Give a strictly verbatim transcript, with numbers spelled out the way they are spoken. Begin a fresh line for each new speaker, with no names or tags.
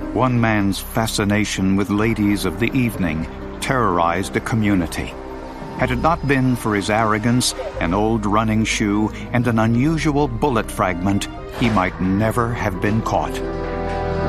One man's fascination with ladies of the evening terrorized a community. Had it not been for his arrogance, an old running shoe, and an unusual bullet fragment, he might never have been caught.